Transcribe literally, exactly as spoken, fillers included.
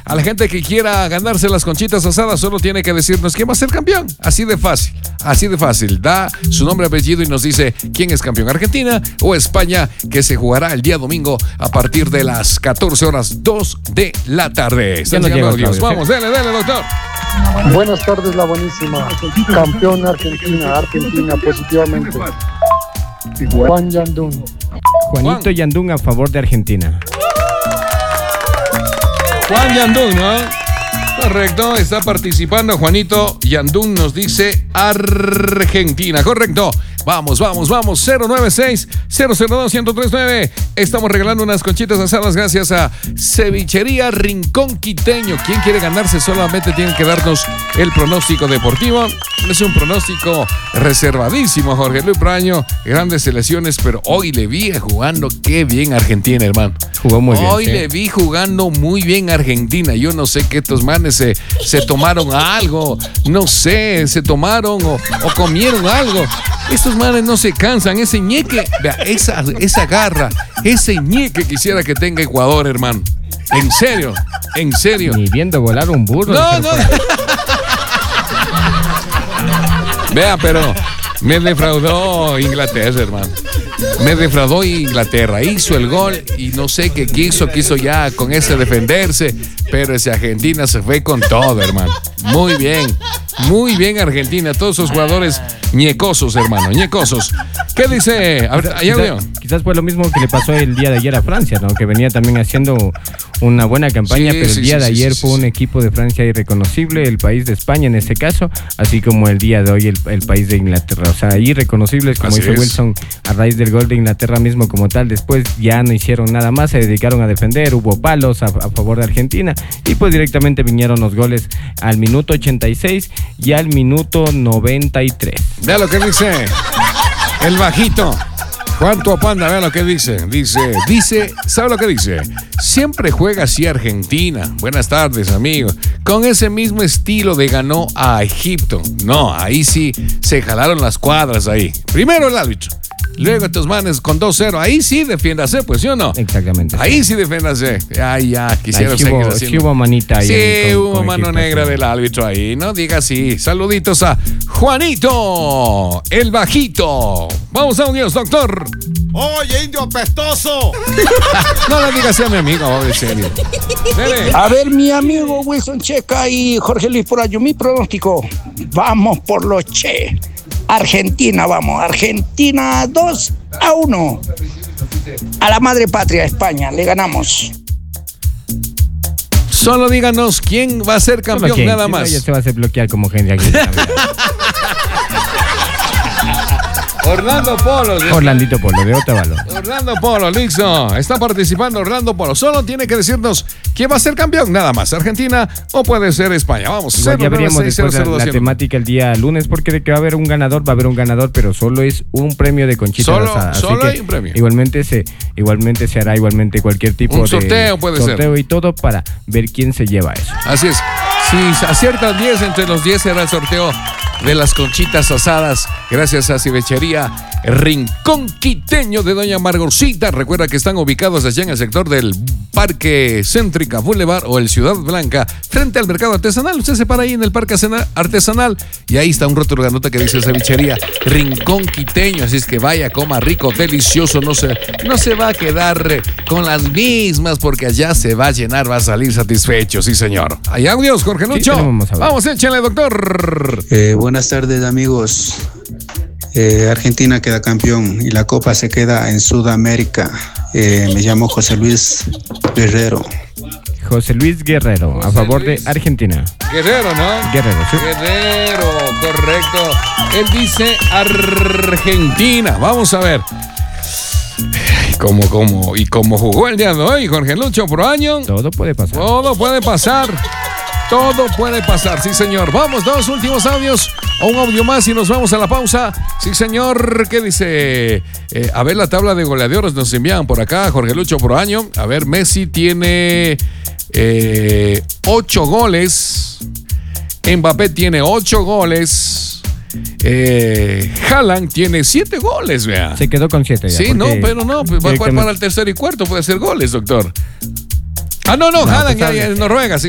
A la gente que quiera ganarse las conchitas asadas solo tiene que decirnos quién va a ser campeón. Así de fácil, así de fácil. Da su nombre, apellido y nos dice quién es campeón, Argentina o España, que se jugará el día domingo a partir de las catorce horas dos de la tarde. Están llegando audios. Vamos, dele, dele, doctor. Buenas tardes, la buenísima. Campeón Argentina, Argentina positivamente. Juan Yandún. Juanito Juan. Yandún a favor de Argentina. Juan Yandún, ¿no? Correcto, está participando Juanito Yandún, nos dice Argentina, correcto. Vamos, vamos, vamos, cero nueve seis, cero cero dos, uno cero tres nueve. Estamos regalando unas conchitas asadas gracias a Cevichería Rincón Quiteño. ¿Quién quiere ganarse? Solamente tienen que darnos el pronóstico deportivo. Es un pronóstico reservadísimo, Jorge Luis Praño. Grandes selecciones, pero hoy le vi jugando qué bien Argentina, hermano. Jugó muy bien. Hoy ¿sí? le vi jugando muy bien Argentina. Yo no sé que estos manes se, se tomaron algo, no sé, se tomaron o, o comieron algo. Estos manes no se cansan, ese ñeque, vea, esa, esa garra, ese ñeque quisiera que tenga Ecuador, hermano. En serio, en serio. Ni viendo volar un burro. No, no. Vea, pero me defraudó Inglaterra, hermano. Me defraudó Inglaterra. Hizo el gol y no sé qué quiso. Quiso ya con ese defenderse. Pero ese Argentina se fue con todo, hermano. Muy bien. Muy bien Argentina. Todos esos jugadores ñecosos, hermano. Ñecosos. ¿Qué dice? ¿Hay audio? Quizás, quizás fue lo mismo que le pasó el día de ayer a Francia, ¿no? Que venía también haciendo una buena campaña, sí, pero el día sí, de ayer sí, fue sí, un equipo de Francia irreconocible, el país de España en este caso, así como el día de hoy el, el país de Inglaterra. O sea, irreconocibles, como así dice es. Wilson, a raíz del gol de Inglaterra mismo como tal. Después ya no hicieron nada más, se dedicaron a defender, hubo palos a, a favor de Argentina y pues directamente vinieron los goles al minuto ochenta y seis y al minuto noventa y tres. Vea lo que dice el bajito. Juan Tuapanda, vea lo que dice. Dice, dice, ¿sabe lo que dice? Siempre juega así Argentina. Buenas tardes, amigos. Con ese mismo estilo de ganó a Egipto. No, ahí sí se jalaron las cuadras ahí. Primero el árbitro. Luego estos manes con dos cero. Ahí sí defiéndase, pues, ¿sí o no? Exactamente. Ahí sí defiéndase. Ay, ya, quisiera seguir hubo, haciendo. Sí hubo manita ahí. Sí, en, con, hubo con mano Egipto, negra sí. del árbitro ahí. No diga así. Saluditos a Juanito, el bajito. Vamos a un Dios, doctor. Oye, indio apestoso. No le digas así a mi amigo, en serio. Dele. A ver, mi amigo Wilson Checa y Jorge Luis Praño, mi pronóstico. Vamos por los Che. Argentina, vamos. Argentina dos a uno. A la madre patria, España. Le ganamos. Solo díganos quién va a ser campeón, nada más. No, ya se va a hacer bloquear como gente aquí. Orlando Polo. ¿sí? Orlandito Polo, de Otavalo. Orlando Polo, listo. Está participando Orlando Polo. Solo tiene que decirnos quién va a ser campeón, nada más. Argentina o puede ser España. Vamos, igual ya veríamos después la, la temática el día lunes, porque de que va a haber un ganador, va a haber un ganador, pero solo es un premio de conchita solo, asada. Solo hay un premio. Igualmente se, igualmente se hará igualmente cualquier tipo un de sorteo, puede sorteo ser. y todo para ver quién se lleva eso. Así es. Si aciertan diez, entre los diez será el sorteo de las conchitas asadas, gracias a Cevichería Rincón Quiteño de Doña Margorcita. Recuerda que están ubicados allá en el sector del Parque Céntrica Boulevard o el Ciudad Blanca, frente al mercado artesanal. Usted se para ahí en el Parque Artesanal y ahí está un rótulo grandote que dice Cevichería Rincón Quiteño. Así es que vaya, coma rico, delicioso. No se, no se va a quedar con las mismas porque allá se va a llenar, va a salir satisfecho. Sí, señor. Hay audios, Jorge Lucho. Sí, vamos, vamos, échale, doctor. Eh, buenas tardes, amigos. Eh, Argentina queda campeón y la copa se queda en Sudamérica. Eh, me llamo José Luis Guerrero. José Luis Guerrero, José a favor Luis de Argentina. Guerrero, ¿no? Guerrero, sí. Guerrero, correcto. Él dice Argentina. Vamos a ver. Como, como, y como jugó el día de hoy, Jorge Lucho Proaño. Todo puede pasar. Todo puede pasar. Todo puede pasar, sí, señor. Vamos, dos últimos audios o un audio más y nos vamos a la pausa. Sí, señor. ¿Qué dice? Eh, a ver, la tabla de goleadores nos envían por acá, Jorge Lucho Proaño. A ver, Messi tiene eh, ocho goles. Mbappé tiene ocho goles. Eh, Haaland tiene siete goles, vea. Se quedó con siete ya. Sí, no, pero no, pues va a jugar para el tercer y cuarto, puede hacer goles, doctor. Ah, no, no, no Haaland ya en Noruega, sí.